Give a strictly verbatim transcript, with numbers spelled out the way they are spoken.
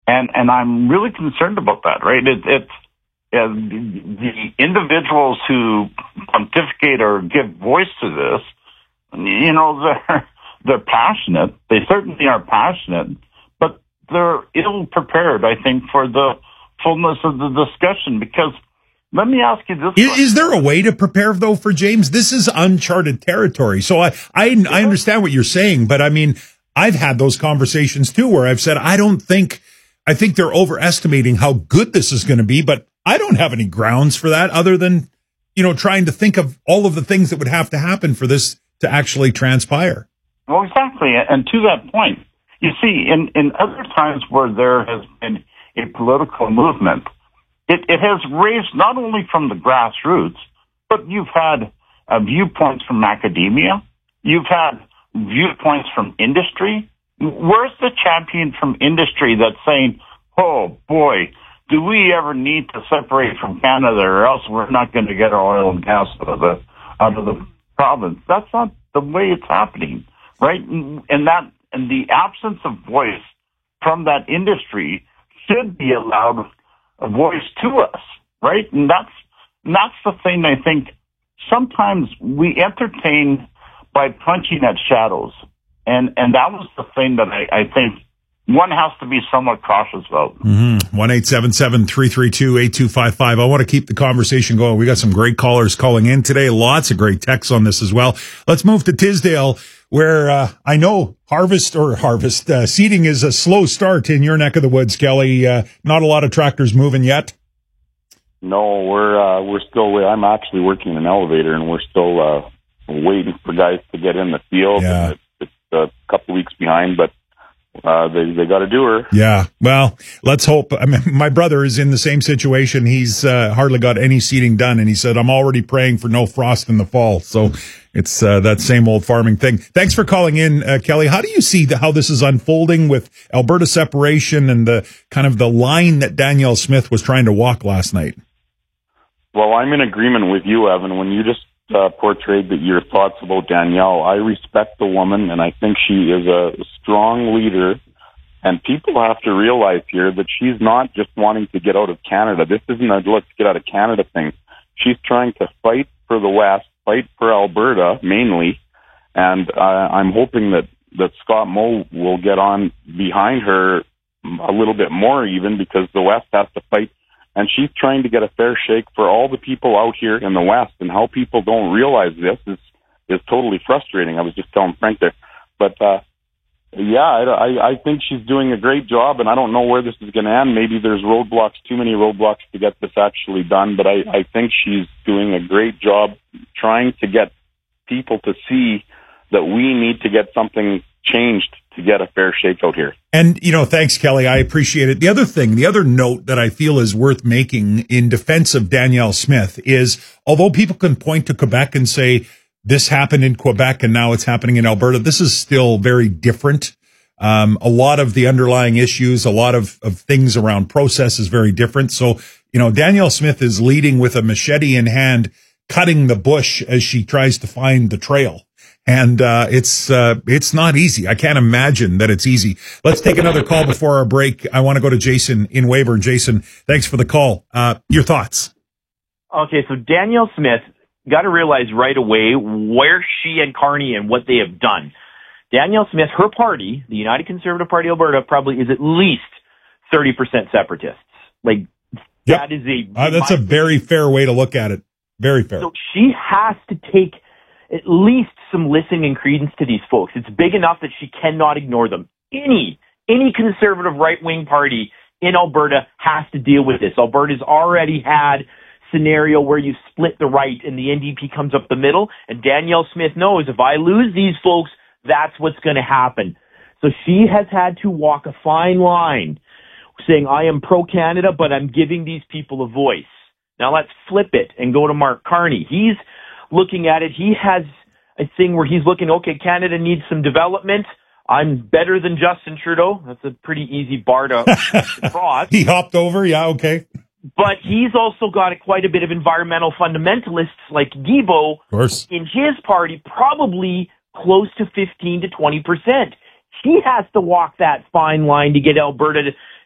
And and I'm really concerned about that, right? It, it's uh, the individuals who pontificate or give voice to this, you know, they're, they're passionate. They certainly are passionate, but they're ill prepared, I think, for the fullness of the discussion. Because let me ask you this. Is, is there a way to prepare, though, for James? This is uncharted territory. So I, I, I understand what you're saying, but I mean, I've had those conversations, too, where I've said, I don't think, I think they're overestimating how good this is going to be, but I don't have any grounds for that other than, you know, trying to think of all of the things that would have to happen for this to actually transpire. Well, exactly. And to that point, you see, in, in other times where there has been a political movement, it, it has raised not only from the grassroots, but you've had uh, viewpoints from academia. You've had viewpoints from industry. Where's the champion from industry that's saying, oh, boy, do we ever need to separate from Canada or else we're not going to get our oil and gas out of the, out of the province? That's not the way it's happening, right? And that, and the absence of voice from that industry should be allowed a voice to us, right? And that's, and that's the thing I think sometimes we entertain by punching at shadows. And, and that was the thing that I, I think one has to be somewhat cautious about. Mm-hmm. one eight seven seven, three three two, eight two five five. I want to keep the conversation going. We got some great callers calling in today. Lots of great texts on this as well. Let's move to Tisdale, where uh, I know harvest or harvest uh, seeding is a slow start in your neck of the woods, Kelly. Uh, not a lot of tractors moving yet. No, we're uh, we're still. I'm actually working in an elevator, and we're still uh, waiting for guys to get in the field. Yeah. It's, it's a couple weeks behind, but uh, they they got to do her. Yeah. Well, let's hope. I mean, my brother is in the same situation. He's uh, hardly got any seeding done, and he said, "I'm already praying for no frost in the fall." So it's uh, that same old farming thing. Thanks for calling in, uh, Kelly. How do you see the, how this is unfolding with Alberta separation and the kind of the line that Danielle Smith was trying to walk last night? Well, I'm in agreement with you, Evan. When you just uh, portrayed that your thoughts about Danielle, I respect the woman, and I think she is a strong leader. And people have to realize here that she's not just wanting to get out of Canada. This isn't a let's get out of Canada thing. She's trying to fight for the West, fight for Alberta mainly, and uh, I'm hoping that, that Scott Moe will get on behind her a little bit more even, because the West has to fight. And she's trying to get a fair shake for all the people out here in the West, and how people don't realize this is, is totally frustrating. I was just telling Frank there. But, uh, yeah, I, I think she's doing a great job, and I don't know where this is going to end. Maybe there's roadblocks, too many roadblocks to get this actually done, but I, I think she's doing a great job trying to get people to see that we need to get something changed to get a fair shake out here. And, you know, thanks, Kelly. I appreciate it. The other thing, the other note that I feel is worth making in defense of Danielle Smith is, although people can point to Quebec and say, this happened in Quebec and now it's happening in Alberta, this is still very different. Um, a lot of the underlying issues, a lot of, of things around process is very different. So, you know, Danielle Smith is leading with a machete in hand, cutting the bush as she tries to find the trail. And uh, it's uh, it's not easy. I can't imagine that it's easy. Let's take another call before our break. I want to go to Jason in Weyburn. Jason, thanks for the call. Uh, your thoughts? Okay, so Danielle Smith, got to realize right away where she and Carney and what they have done. Danielle Smith, her party, the United Conservative Party Alberta, probably is at least thirty percent separatists. Like, yep. that is a... Uh, that's a very fair way to look at it. Very fair. So she has to take at least some listening and credence to these folks. It's big enough that she cannot ignore them. Any, any conservative right-wing party in Alberta has to deal with this. Alberta's already had scenario where you split the right and the N D P comes up the middle, and Danielle Smith knows if I lose these folks, that's what's going to happen. So she has had to walk a fine line saying, I am pro-Canada, but I'm giving these people a voice. Now let's flip it and go to Mark Carney. He's looking at it. He has a thing where he's looking, okay, Canada needs some development. I'm better than Justin Trudeau. That's a pretty easy bar to cross. He hopped over. Yeah, okay. But he's also got quite a bit of environmental fundamentalists like Guilbeault in his party, probably close to fifteen to twenty percent. He has to walk that fine line to get Alberta to,